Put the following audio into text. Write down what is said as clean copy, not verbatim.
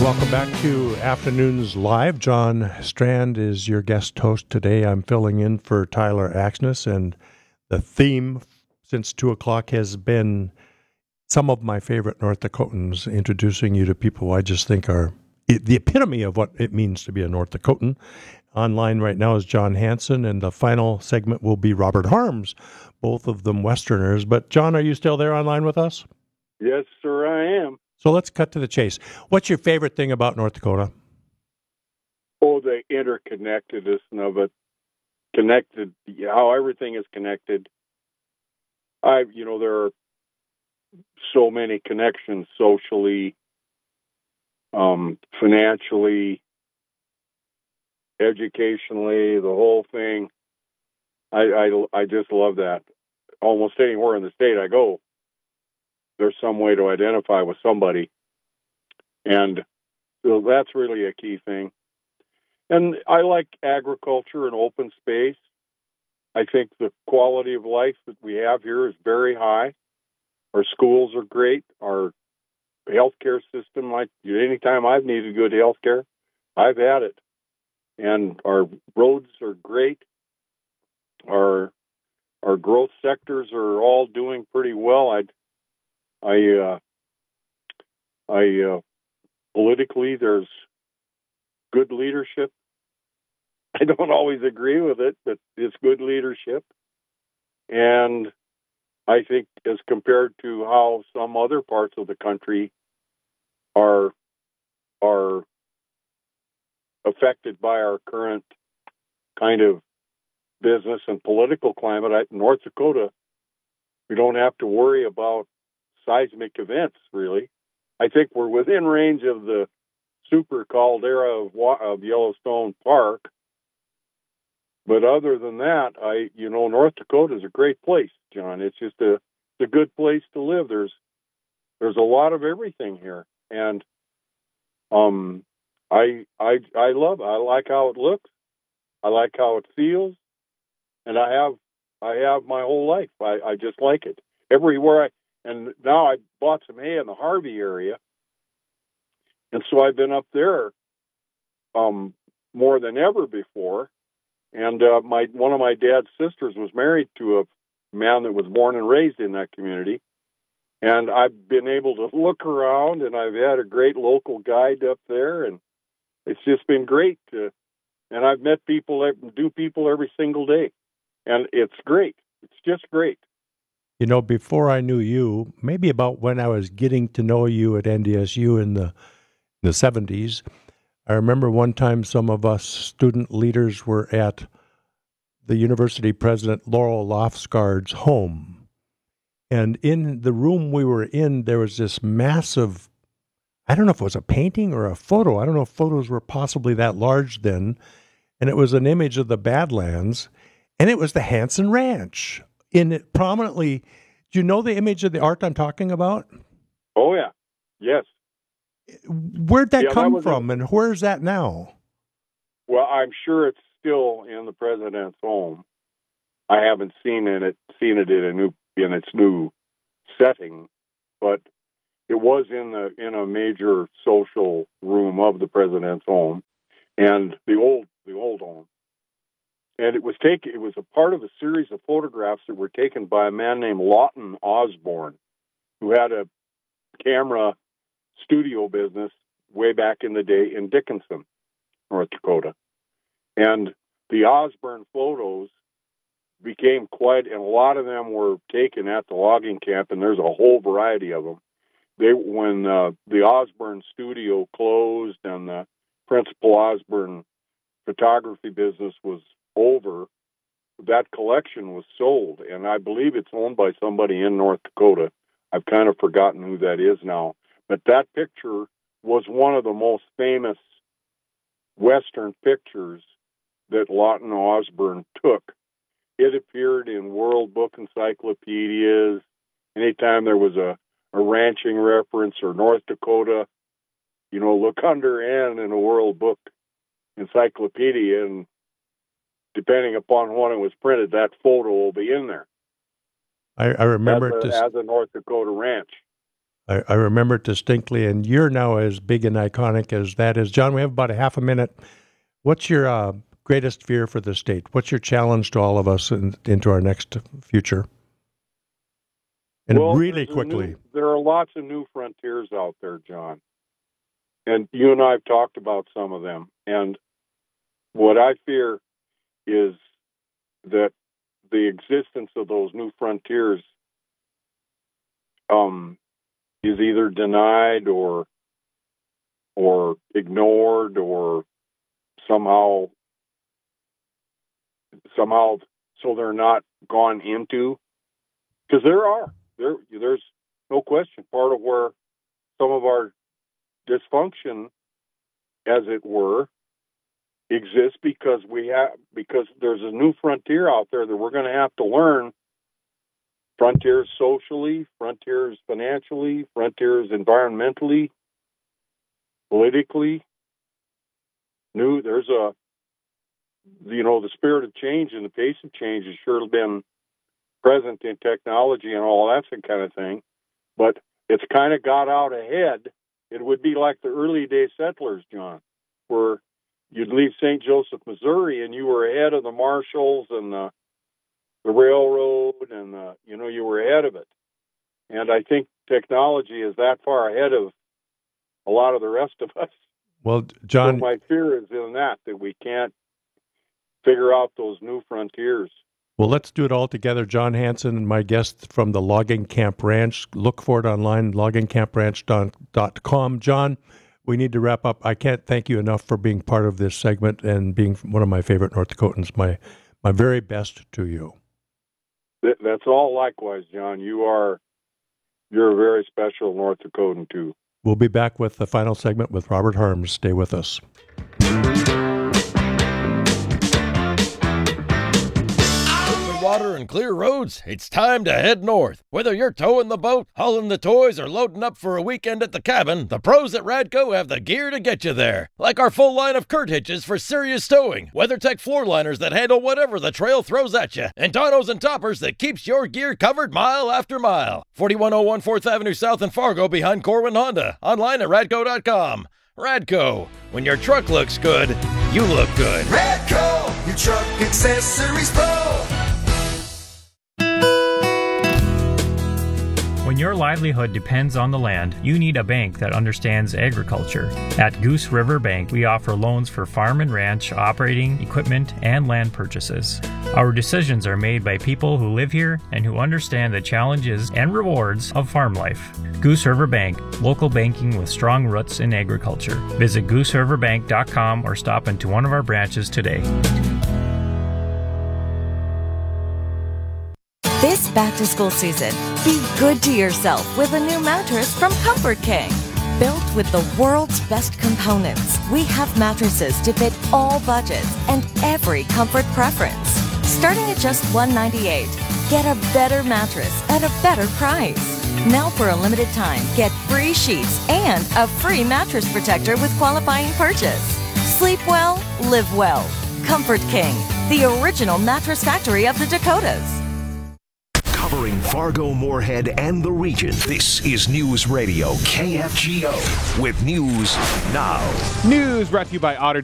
Welcome back to Afternoons Live. John Strand is your guest host today. I'm filling in for Tyler Axness, and the theme since 2 o'clock has been some of my favorite North Dakotans, introducing you to people I just think are the epitome of what it means to be a North Dakotan. Online right now is John Hanson, and the final segment will be Robert Harms, both of them Westerners. But John, are you still there online with us? Yes, sir, I am. So let's cut to the chase. What's your favorite thing about North Dakota? Oh, the interconnectedness of it. Connected, how everything is connected. There are so many connections socially, financially, educationally, the whole thing. I just love that. Almost anywhere in the state I go, there's some way to identify with somebody. And so that's really a key thing. And I like agriculture and open space. I think the quality of life that we have here is very high. Our schools are great. Our healthcare system, like anytime I've needed good healthcare, I've had it. And our roads are great. Our growth sectors are all doing pretty well. Politically, there's good leadership. I don't always agree with it, but it's good leadership. And I think as compared to how some other parts of the country are affected by our current kind of business and political climate, North Dakota, we don't have to worry about seismic events, really. I think we're within range of the super caldera of Yellowstone Park. But other than that, North Dakota is a great place, John. It's just a good place to live. There's a lot of everything here, and I love it. I like how it looks. I like how it feels, and I have my whole life. I just like it everywhere. And now I bought some hay in the Harvey area, and so I've been up there more than ever before. And one of my dad's sisters was married to a man that was born and raised in that community. And I've been able to look around, and I've had a great local guide up there, and it's just been great. And I've met people every single day, and it's great. It's just great. You know, before I knew you, maybe about when I was getting to know you at NDSU in the 70s, I remember one time some of us student leaders were at the university president, Laurel Lofsgaard's home. And in the room we were in, there was this massive, I don't know if it was a painting or a photo. I don't know if photos were possibly that large then. And it was an image of the Badlands, and it was the Hanson Ranch. In it prominently, do you know the image of the art I'm talking about? Oh, yeah. Yes. Where'd that come from, and where's that now? Well, I'm sure it's still in the president's home. I haven't seen it in its new setting, but it was in a major social room of the president's home, and the old home. And it was a part of a series of photographs that were taken by a man named Lawton Osborne, who had a camera studio business way back in the day in Dickinson, North Dakota. And the Osborne photos became and a lot of them were taken at the logging camp, and there's a whole variety of them. When the Osborne studio closed and the Principal Osborne photography business was over, that collection was sold, and I believe it's owned by somebody in North Dakota. I've kind of forgotten who that is now. But that picture was one of the most famous Western pictures that Lawton Osborne took. It appeared in World Book encyclopedias. Anytime there was a ranching reference or North Dakota, look under N in a World Book encyclopedia, and depending upon when it was printed, that photo will be in there. I remember as a North Dakota ranch. I remember it distinctly, and you're now as big and iconic as that is. John, we have about a half a minute. What's your greatest fear for the state? What's your challenge to all of us into our next future? And really quickly. There are lots of new frontiers out there, John. And you and I have talked about some of them. And what I fear is that the existence of those new frontiers is either denied or ignored or somehow so they're not gone into. Because there's no question part of where some of our dysfunction, as it were, exists because there's a new frontier out there that we're going to have to learn. Frontiers socially, frontiers financially, frontiers environmentally, politically. There's the spirit of change and the pace of change has sure been present in technology and all that kind of thing, but it's kind of got out ahead. It would be like the early day settlers, John, where you'd leave St. Joseph, Missouri, and you were ahead of the marshals and the railroad, and you were ahead of it. And I think technology is that far ahead of a lot of the rest of us. Well, John, so my fear is in that we can't figure out those new frontiers. Well, let's do it all together. John Hanson, my guest from the Logging Camp Ranch. Look for it online, loggingcamp.com. John, we need to wrap up. I can't thank you enough for being part of this segment and being one of my favorite North Dakotans. My very best to you. That's all likewise, John. You're a very special North Dakotan, too. We'll be back with the final segment with Robert Harms. Stay with us. Water and clear roads, it's time to head north. Whether you're towing the boat, hauling the toys, or loading up for a weekend at the cabin, the pros at Radco have the gear to get you there. Like our full line of Kurt hitches for serious towing, WeatherTech floor liners that handle whatever the trail throws at you, and tonneaus and toppers that keeps your gear covered mile after mile. 4101 4th Avenue South in Fargo behind Corwin Honda. Online at radco.com. Radco, when your truck looks good, you look good. Radco, your truck accessories pro. When your livelihood depends on the land, you need a bank that understands agriculture. At Goose River Bank, we offer loans for farm and ranch, operating, equipment, and land purchases. Our decisions are made by people who live here and who understand the challenges and rewards of farm life. Goose River Bank, local banking with strong roots in agriculture. Visit gooseriverbank.com or stop into one of our branches today. This back-to-school season, be good to yourself with a new mattress from Comfort King. Built with the world's best components, we have mattresses to fit all budgets and every comfort preference. Starting at just $198, get a better mattress at a better price. Now for a limited time, get free sheets and a free mattress protector with qualifying purchase. Sleep well, live well. Comfort King, the original mattress factory of the Dakotas. Covering Fargo, Moorhead, and the region. This is News Radio KFGO with News Now. News brought to you by Otter